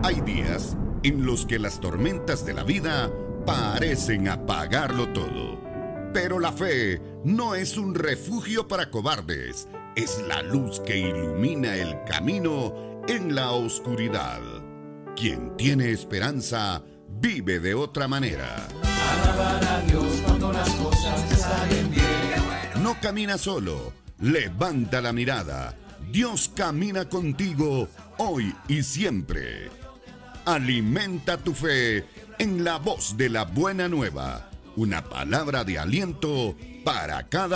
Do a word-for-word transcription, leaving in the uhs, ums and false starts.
Hay días en los que las tormentas de la vida parecen apagarlo todo. Pero la fe no es un refugio para cobardes, es la luz que ilumina el camino en la oscuridad. Quien tiene esperanza vive de otra manera. Alabar a Dios cuando las cosas te salen bien. No camina solo, levanta la mirada. Dios camina contigo hoy y siempre. Alimenta tu fe en la voz de la buena nueva. Una palabra de aliento para cada